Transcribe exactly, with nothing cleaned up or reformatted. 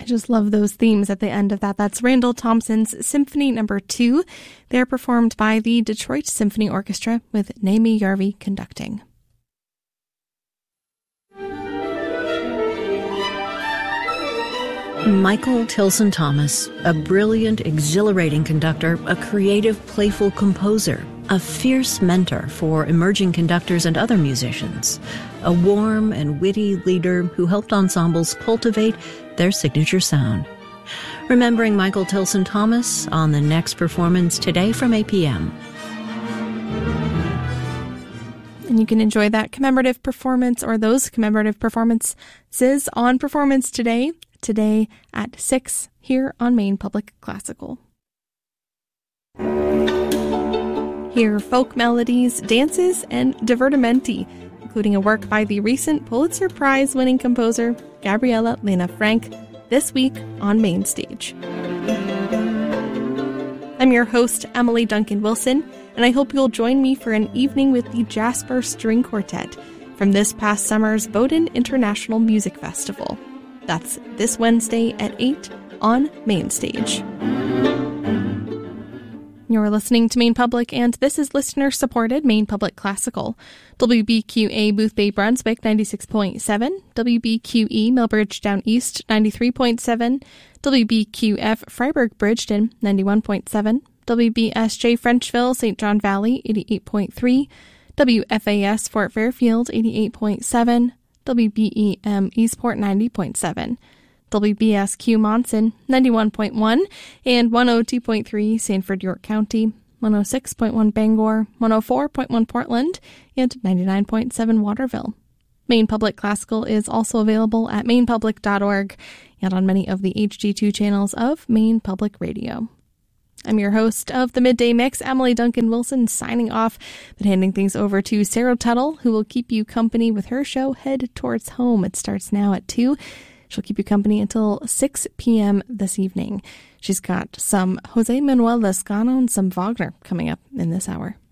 just love those themes at the end of that. That's Randall Thompson's Symphony Number Two. They're performed by the Detroit Symphony Orchestra with Naomi Yarvi conducting. Michael Tilson Thomas, a brilliant, exhilarating conductor, a creative, playful composer, a fierce mentor for emerging conductors and other musicians, a warm and witty leader who helped ensembles cultivate their signature sound. Remembering Michael Tilson Thomas on the next performance today from eight p.m. And you can enjoy that commemorative performance or those commemorative performances on Performance Today, today at six here on Maine Public Classical. Hear folk melodies, dances, and divertimenti, including a work by the recent Pulitzer Prize-winning composer Gabriela Lena Frank, this week on Main Stage. I'm your host, Emily Duncan Wilson, and I hope you'll join me for an evening with the Jasper String Quartet from this past summer's Bowdoin International Music Festival. That's this Wednesday at eight on Main Stage. You're listening to Maine Public, and this is listener-supported Maine Public Classical. W B Q A Boothbay Brunswick ninety-six point seven, W B Q E Millbridge Down East ninety-three point seven, W B Q F Freiburg Bridgeton ninety-one point seven, W B S J Frenchville Saint John Valley eighty-eight point three, W F A S Fort Fairfield eighty-eight point seven, W B E M Eastport ninety point seven, W B S Q Monson ninety-one point one, and one oh two point three Sanford York County, one oh six point one Bangor, one oh four point one Portland, and ninety-nine point seven Waterville. Maine Public Classical is also available at maine public dot org and on many of the H D two channels of Maine Public Radio. I'm your host of the Midday Mix, Emily Duncan Wilson, signing off, but handing things over to Sarah Tuttle, who will keep you company with her show Head Towards Home. It starts now at two. She'll keep you company until six p.m. this evening. She's got some Jose Manuel Lescano and some Wagner coming up in this hour.